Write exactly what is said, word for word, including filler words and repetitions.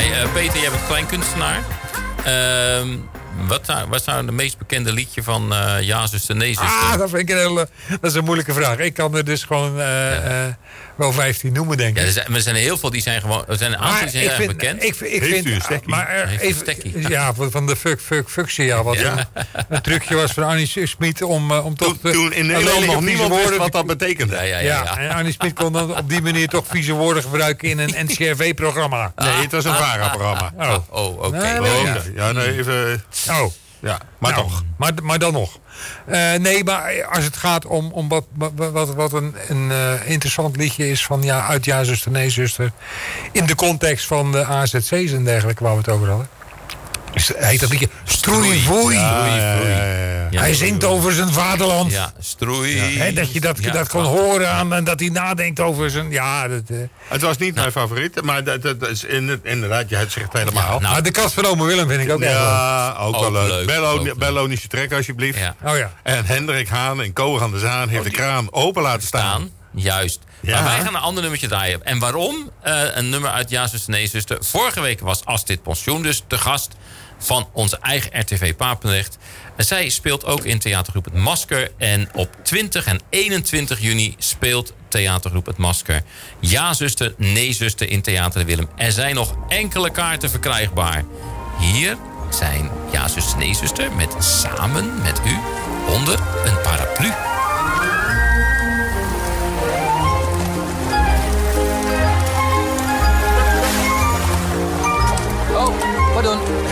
Hey, uh, Peter, jij bent kleinkunstenaar. Uh, wat, zou, wat zou de meest bekende liedje van uh, Ja, zuster, nee, zuster? Ah, dat vind ik een hele, dat is een moeilijke vraag. Ik kan er dus gewoon uh, ja. uh, wel vijftien noemen, denk ik. Ja, er, zijn, er zijn heel veel die zijn gewoon... Er zijn een aantal die zijn heel erg bekend. Ik, ik Heeft vind, u een stekkie? Maar er, Heeft even, een stekkie. Ja, van de fuck, fuck, fucksia. Wat Ja. een, een trucje was van Arnie Smit om, uh, om toch... Toen, toen in Nederland nog niemand wist wat dat betekende. Ja, ja, ja, Ja, ja. en Arnie Smit kon dan op die manier toch vieze woorden gebruiken in een N C R V-programma. Nee, het was een VARA-programma. Oh, Oh, oké. Nee, Oh, nee, okay. Ja, nee, even... oh. Ja, maar nou, toch. Maar, maar dan nog. Uh, nee, maar als het gaat om, om wat, wat, wat een, een uh, interessant liedje is van ja, uit Ja, zuster, nee, zuster. In de context van de A Z C's en dergelijke waar we het over hadden. Heet dat liedje Stroei Voei. Ja, ja, ja, ja, ja. Hij zingt over zijn vaderland. Ja, stroei. Ja, hè, dat je dat, Ja, dat kon horen aan en dat hij nadenkt over zijn... Ja, dat, uh... Het was niet mijn favoriet, maar dat, dat is in, inderdaad, je zegt helemaal. Ja, nou, maar de kast van Ome Willem vind ik ook echt leuk. Ja, ook wel Ook leuk. leuk, Bello, ook leuk. Bellonische trek, alsjeblieft. Ja. Oh ja. En Hendrik Haan en Ko aan de Zaan heeft de kraan open laten staan. Staan. Juist. Ja. Maar wij gaan een ander nummertje draaien. En waarom? Uh, een nummer uit Ja, zuster, nee, zuster. Vorige week was Astrid Pensioen dus de gast van onze eigen R T V Papendrecht. En zij speelt ook in theatergroep Het Masker. En op twintig en eenentwintig juni speelt theatergroep Het Masker Ja, zuster, nee, zuster in Theater de Willem. Er zijn nog enkele kaarten verkrijgbaar. Hier zijn Ja, zuster, nee, zuster met Samen met u.